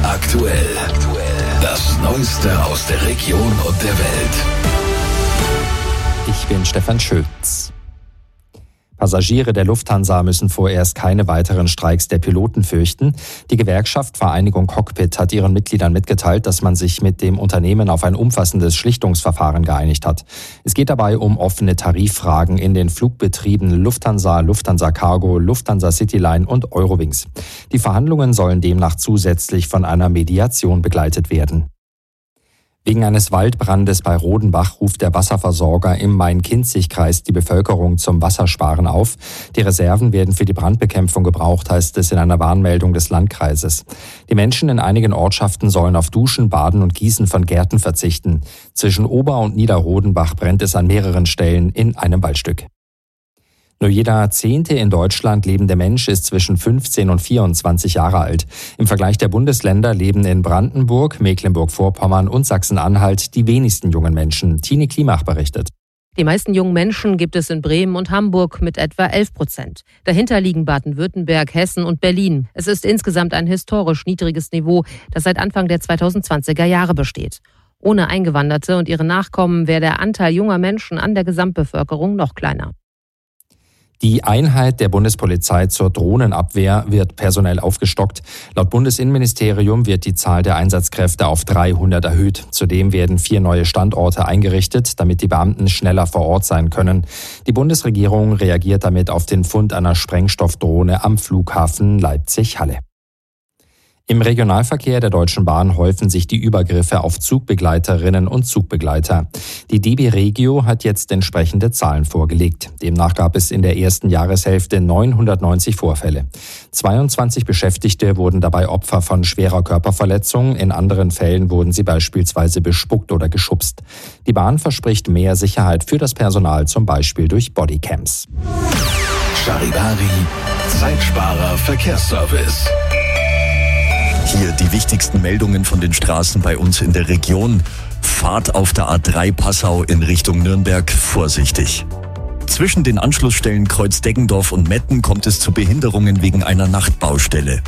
aktuell. Das Neueste aus der Region und der Welt. Ich bin Stefan Schütz. Passagiere der Lufthansa müssen vorerst keine weiteren Streiks der Piloten fürchten. Die Gewerkschaft Vereinigung Cockpit hat ihren Mitgliedern mitgeteilt, dass man sich mit dem Unternehmen auf ein umfassendes Schlichtungsverfahren geeinigt hat. Es geht dabei um offene Tariffragen in den Flugbetrieben Lufthansa, Lufthansa Cargo, Lufthansa Cityline und Eurowings. Die Verhandlungen sollen demnach zusätzlich von einer Mediation begleitet werden. Wegen eines Waldbrandes bei Rodenbach ruft der Wasserversorger im Main-Kinzig-Kreis die Bevölkerung zum Wassersparen auf. Die Reserven werden für die Brandbekämpfung gebraucht, heißt es in einer Warnmeldung des Landkreises. Die Menschen in einigen Ortschaften sollen auf Duschen, Baden und Gießen von Gärten verzichten. Zwischen Ober- und Niederrodenbach brennt es an mehreren Stellen in einem Waldstück. Nur jeder 10. in Deutschland lebende Mensch ist zwischen 15 und 24 Jahre alt. Im Vergleich der Bundesländer leben in Brandenburg, Mecklenburg-Vorpommern und Sachsen-Anhalt die wenigsten jungen Menschen. Tini Klimach berichtet. Die meisten jungen Menschen gibt es in Bremen und Hamburg mit etwa 11%. Dahinter liegen Baden-Württemberg, Hessen und Berlin. Es ist insgesamt ein historisch niedriges Niveau, das seit Anfang der 2020er Jahre besteht. Ohne Eingewanderte und ihre Nachkommen wäre der Anteil junger Menschen an der Gesamtbevölkerung noch kleiner. Die Einheit der Bundespolizei zur Drohnenabwehr wird personell aufgestockt. Laut Bundesinnenministerium wird die Zahl der Einsatzkräfte auf 300 erhöht. Zudem werden 4 neue Standorte eingerichtet, damit die Beamten schneller vor Ort sein können. Die Bundesregierung reagiert damit auf den Fund einer Sprengstoffdrohne am Flughafen Leipzig-Halle. Im Regionalverkehr der Deutschen Bahn häufen sich die Übergriffe auf Zugbegleiterinnen und Zugbegleiter. Die DB Regio hat jetzt entsprechende Zahlen vorgelegt. Demnach gab es in der ersten Jahreshälfte 990 Vorfälle. 22 Beschäftigte wurden dabei Opfer von schwerer Körperverletzung. In anderen Fällen wurden sie beispielsweise bespuckt oder geschubst. Die Bahn verspricht mehr Sicherheit für das Personal, zum Beispiel durch Bodycams. Charivari, Zeitsparer Verkehrsservice. Hier die wichtigsten Meldungen von den Straßen bei uns in der Region. Fahrt auf der A3 Passau in Richtung Nürnberg vorsichtig. Zwischen den Anschlussstellen Kreuz-Deggendorf und Metten kommt es zu Behinderungen wegen einer Nachtbaustelle.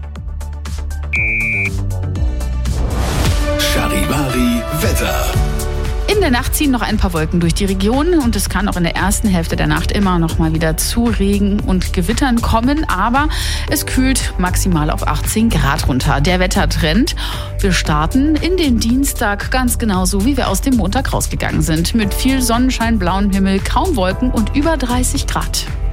Charivari Wetter. In der Nacht ziehen noch ein paar Wolken durch die Region und es kann auch in der ersten Hälfte der Nacht immer noch mal wieder zu Regen und Gewittern kommen, aber es kühlt maximal auf 18 Grad runter. Der Wettertrend: wir starten in den Dienstag ganz genauso, wie wir aus dem Montag rausgegangen sind, mit viel Sonnenschein, blauem Himmel, kaum Wolken und über 30 Grad.